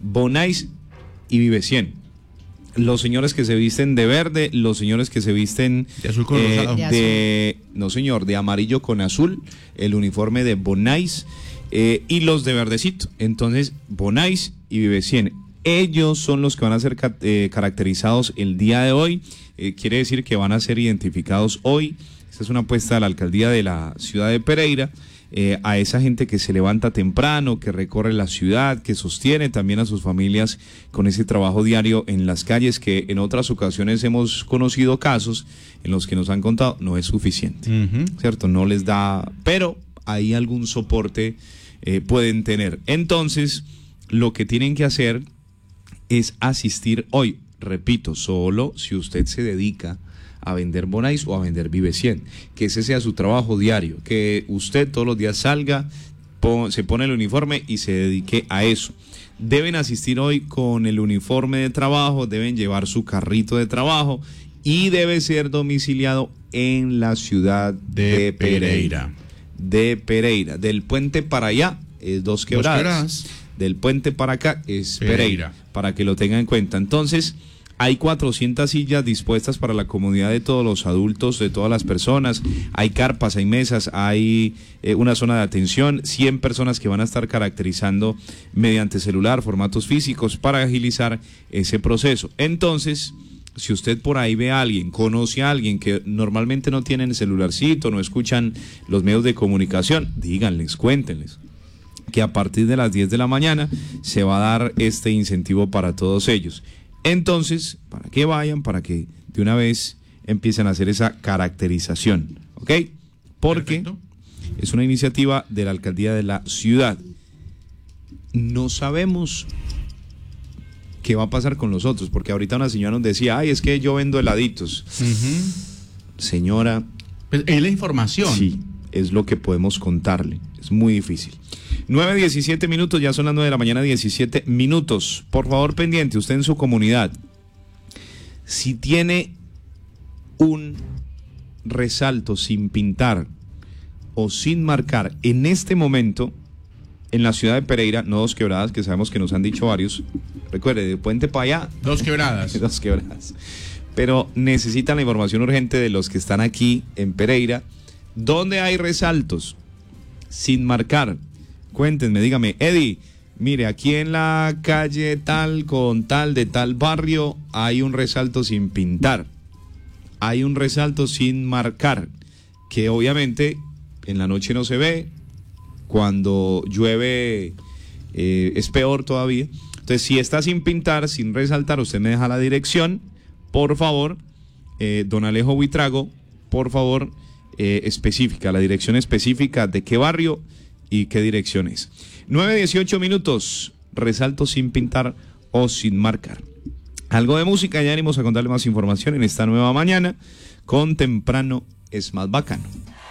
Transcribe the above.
Bonais y Vive 100. Los señores que se visten de verde, los señores que se visten de azul con rosado. No señor, de amarillo con azul, el uniforme de Bonais, y los de verdecito. Entonces, Bonais y Vive 100, ellos son los que van a ser caracterizados el día de hoy. Quiere decir que van a ser identificados hoy. Esta es una apuesta de la alcaldía de la ciudad de Pereira. A esa gente que se levanta temprano, que recorre la ciudad, que sostiene también a sus familias con ese trabajo diario en las calles, que en otras ocasiones hemos conocido casos en los que nos han contado no es suficiente, ¿cierto? No les da, pero ahí algún soporte pueden tener. Entonces, lo que tienen que hacer es asistir hoy, repito, solo si usted se dedica a vender Bonais o a vender Vive 100, que ese sea su trabajo diario, que usted todos los días salga, se pone el uniforme y se dedique a eso. Deben asistir hoy con el uniforme de trabajo, deben llevar su carrito de trabajo y debe ser domiciliado en la ciudad de Pereira. De Pereira. Del puente para allá es Dos Quebradas. Del puente para acá es Pereira, para que lo tengan en cuenta. Entonces, hay 400 sillas dispuestas para la comodidad de todos los adultos, de todas las personas. Hay carpas, hay mesas, hay una zona de atención, 100 personas que van a estar caracterizando mediante celular, formatos físicos para agilizar ese proceso. Entonces, si usted por ahí ve a alguien, conoce a alguien que normalmente no tienen celularcito, no escuchan los medios de comunicación, díganles, cuéntenles que a partir de las 10 de la mañana se va a dar este incentivo para todos ellos. Entonces, para que vayan, para que de una vez empiecen a hacer esa caracterización, ¿ok? Porque perfecto, es una iniciativa de la alcaldía de la ciudad. No sabemos qué va a pasar con los otros, porque ahorita una señora nos decía, ay, es que yo vendo heladitos. Señora, pues es la información. Sí, es lo que podemos contarle, es muy difícil. 9:17 minutos, ya son las 9 de la mañana, 17 minutos. Por favor, pendiente, usted en su comunidad, si tiene un resalto sin pintar o sin marcar en este momento en la ciudad de Pereira, no Dos Quebradas, que sabemos que nos han dicho varios, recuerde, de puente para allá, Dos Quebradas. Dos Quebradas, pero necesitan la información urgente de los que están aquí en Pereira, ¿dónde hay resaltos sin marcar? Cuéntenme, dígame, Eddie, mire, aquí en la calle tal con tal de tal barrio hay un resalto sin pintar, hay un resalto sin marcar, que obviamente en la noche no se ve, cuando llueve es peor todavía. Entonces, si está sin pintar, sin resaltar, usted me deja la dirección, por favor, don Alejo Buitrago, por favor, específica, la dirección específica de qué barrio y qué dirección es. 9:18 minutos, resalto sin pintar o sin marcar. Algo de música, ya venimos a contarle más información en esta nueva mañana con Temprano es más bacano.